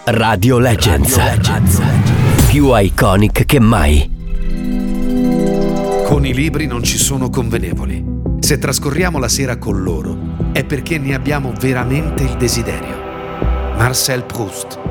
Radio Legends. Più iconic che mai. Con i libri non ci sono convenevoli. Se trascorriamo la sera con loro è perché ne abbiamo veramente il desiderio. Marcel Proust.